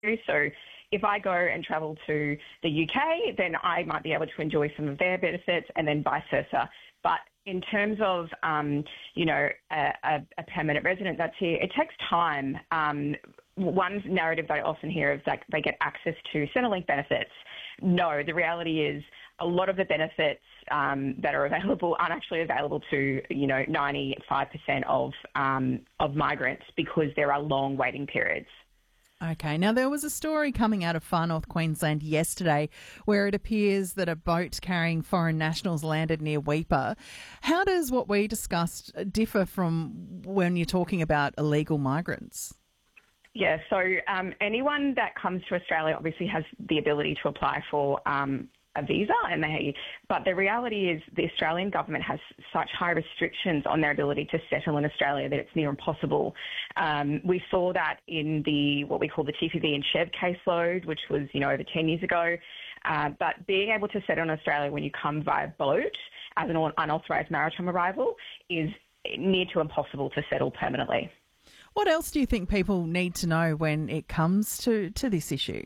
So if I go and travel to the UK, then I might be able to enjoy some of their benefits and then vice versa. But in terms of, a permanent resident that's here, it takes time. One narrative that I often hear is that they get access to Centrelink benefits. No, the reality is a lot of the benefits that are available aren't actually available to, 95% of migrants because there are long waiting periods. Okay, now there was a story coming out of Far North Queensland yesterday where it appears that a boat carrying foreign nationals landed near Weipa. How does what we discussed differ from when you're talking about illegal migrants? Yeah, so anyone that comes to Australia obviously has the ability to apply for a visa, but the reality is the Australian government has such high restrictions on their ability to settle in Australia that it's near impossible. We saw that in what we call the TPV and Chev caseload, which was over 10 years ago. But being able to settle in Australia when you come via boat as an unauthorised maritime arrival is near to impossible to settle permanently. What else do you think people need to know when it comes to this issue?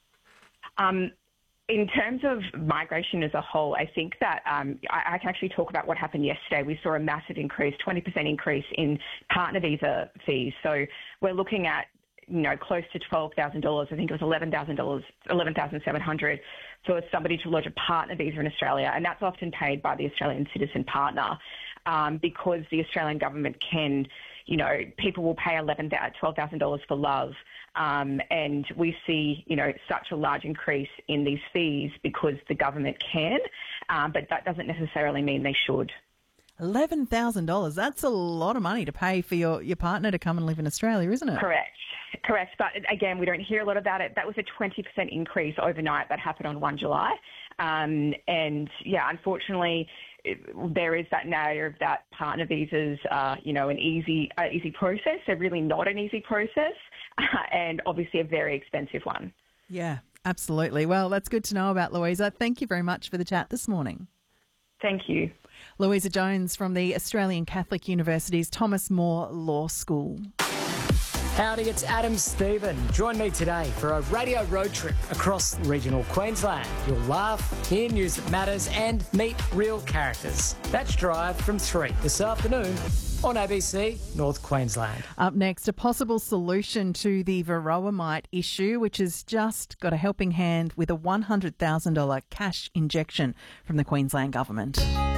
In terms of migration as a whole, I think that I can actually talk about what happened yesterday. We saw a massive increase, 20% increase in partner visa fees. So we're looking at, close to $12,000. I think it was $11,700 for somebody to lodge a partner visa in Australia. And that's often paid by the Australian citizen partner because the Australian government can, people will pay $12,000 for love. And we see, such a large increase in these fees because the government can, but that doesn't necessarily mean they should. $11,000, that's a lot of money to pay for your partner to come and live in Australia, isn't it? Correct. But again, we don't hear a lot about it. That was a 20% increase overnight that happened on 1 July. Unfortunately, there is that narrative that partner visas are, an easy process. They're really not an easy process and obviously a very expensive one. Yeah, absolutely. Well, that's good to know about, Louisa. Thank you very much for the chat this morning. Thank you. Louisa Jones from the Australian Catholic University's Thomas More Law School. Howdy, it's Adam Stephen. Join me today for a radio road trip across regional Queensland. You'll laugh, hear news that matters and meet real characters. That's Drive from 3 this afternoon on ABC North Queensland. Up next, a possible solution to the Varroa mite issue, which has just got a helping hand with a $100,000 cash injection from the Queensland Government.